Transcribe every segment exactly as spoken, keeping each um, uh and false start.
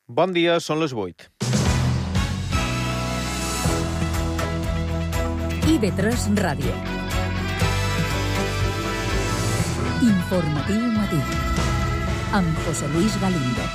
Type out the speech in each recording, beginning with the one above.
Bon dia, són les vuit. I V tres Ràdio. Informatiu matí. Amb José Luis Galindo.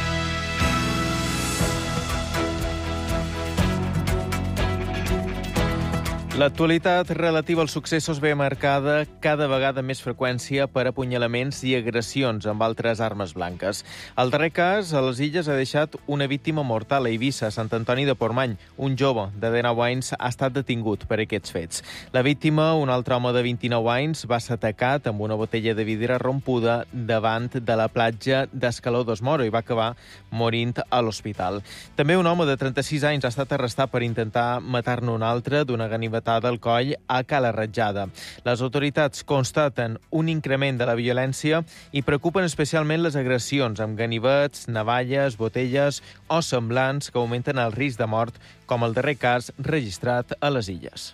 L'actualitat relativa als successos ve marcada cada vegada amb més freqüència per apunyalaments i agressions amb altres armes blanques. El darrer cas, a les Illes, ha deixat una víctima mortal a Eivissa, Sant Antoni de Portmany. Un jove de dinou anys ha estat detingut per aquests fets. La víctima, un altre home de vint-i-nou anys, va ser atacat amb una botella de vidre rompuda davant de la platja d'Escaló dos Moro i va acabar morint a l'hospital. També un home de trenta-sis anys ha estat arrestat per intentar matar-ne un altre d'una ganivetada del coll a Cala Ratjada. Les autoritats constaten un increment de la violència i preocupen especialment les agressions amb ganivets, navalles, botelles o semblants que augmenten el risc de mort, com el darrer cas registrat a les Illes.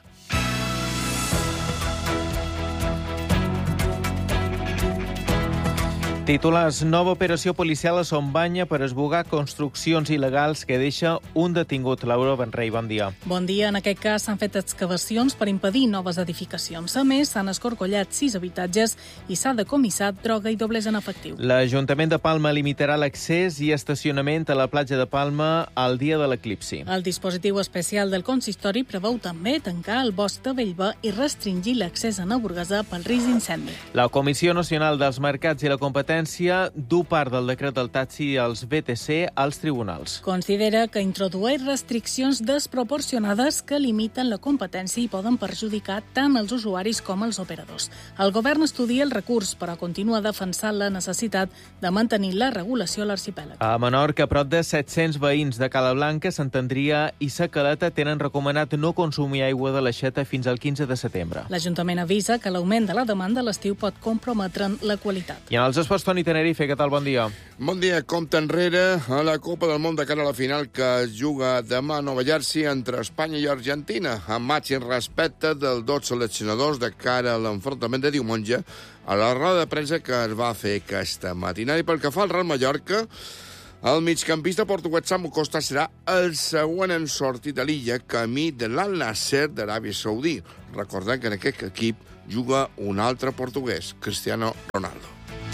Titulars: nova operació policial a Son Banya per esbugar construccions il·legals que deixa un detingut. Laura Benrey, bon dia. Bon dia. En aquest cas s'han fet excavacions per impedir noves edificacions. A més, s'han escorcollat sis habitatges i s'ha decomissat droga i doblers en efectiu. L'Ajuntament de Palma limitarà l'accés i estacionament a la platja de Palma al dia de l'eclipsi. El dispositiu especial del consistori preveu també tancar el bosc de Bellver i restringir l'accés a Naburguesa pel risc d'incendi. La Comissió Nacional dels Mercats i la Competència du part del decret del taxi i els B T C als tribunals. Considera que introdueix restriccions desproporcionades que limiten la competència i poden perjudicar tant els usuaris com els operadors. El govern estudia el recurs, però continua defensant la necessitat de mantenir la regulació a l'arxipèlag. A Menorca, prop de set-cents veïns de Cala Blanca, Sant Andria i Sa Caleta tenen recomanat no consumir aigua de l'aixeta fins al quinze de setembre. L'Ajuntament avisa que l'augment de la demanda a l'estiu pot comprometre'n la qualitat. I en els esports, Toni Tenerife, què tal? Bon dia. Bon dia. Compte enrere a la Copa del Món de cara a la final que es juga demà a Nova Jersey entre Espanya i Argentina, amb màxim respecte dels dos seleccionadors de cara a l'enfrontament de diumenge a la roda de premsa que es va fer aquesta matinada. I pel que fa al Real Mallorca, el migcampista portuguès Samu Costa serà el següent en sortir de l'illa camí de l'Al Nasser d'Aràbia Saudí. Recordem que en aquest equip juga un altre portuguès, Cristiano Ronaldo.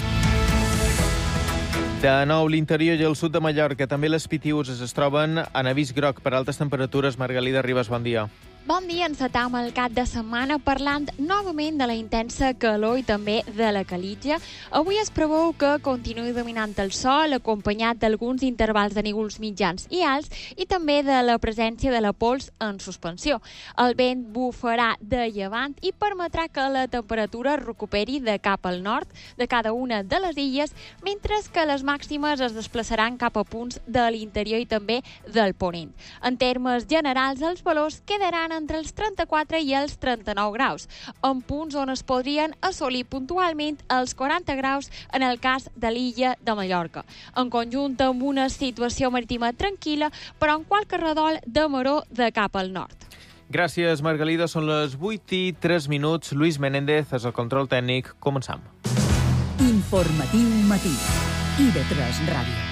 De nou, l'interior i el sud de Mallorca, també les Pitiüses es troben en avís groc per altes temperatures. Margalida Ribas, bon dia. Bon dia, encetam el cap de setmana parlant novament de la intensa calor i també de la calitja. Avui es preveu que continuï dominant el sol, acompanyat d'alguns intervals de núvols mitjans i alts i també de la presència de la pols en suspensió. El vent bufarà de llevant i permetrà que la temperatura recuperi de cap al nord de cada una de les illes, mentre que les màximes es desplaçaran cap a punts de l'interior i també del ponent. En termes generals, els valors quedaran entre els trenta-quatre i els trenta-nou graus, en punts on es podrien assolir puntualment els quaranta graus en el cas de l'illa de Mallorca. En conjunt, amb una situació marítima tranquil·la, però en qualque redol de maró de cap al nord. Gràcies, Margalida. Són les vuit i tres minuts. Luis Menéndez és el control tècnic. Començam. Informatiu matí. I V tres Ràdio.